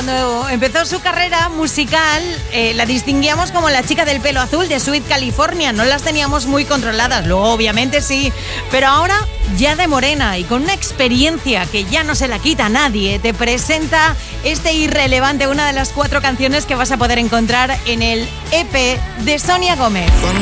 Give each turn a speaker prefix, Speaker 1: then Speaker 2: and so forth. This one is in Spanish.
Speaker 1: cuando empezó su carrera musical, la distinguíamos como la chica del pelo azul de Sweet California. No las teníamos muy controladas, luego obviamente sí. Pero ahora, ya de morena y con una experiencia que ya no se la quita a nadie, te presenta este Irrelevante, una de las 4 canciones que vas a poder encontrar en el EP de Sonia Gómez.
Speaker 2: Cuando